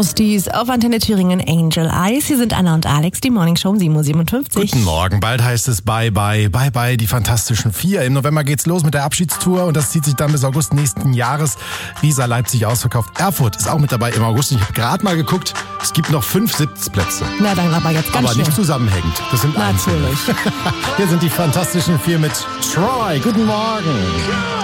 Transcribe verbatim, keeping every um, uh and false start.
Frosties auf Antenne Thüringen, Angel Eyes. Hier sind Anna und Alex, die Morning Show um sieben Uhr siebenundfünfzig. Guten Morgen, bald heißt es Bye Bye, Bye Bye, die Fantastischen Vier. Im November geht's los mit der Abschiedstour und das zieht sich dann bis August nächsten Jahres. Riesa, Leipzig ausverkauft. Erfurt ist auch mit dabei im August. Ich habe gerade mal geguckt, es gibt noch fünf Sitzplätze. Na dann aber jetzt ganz Aber schnell. nicht zusammenhängend, das sind einzelne. Natürlich. Hier sind die Fantastischen Vier mit Troy. Guten Morgen.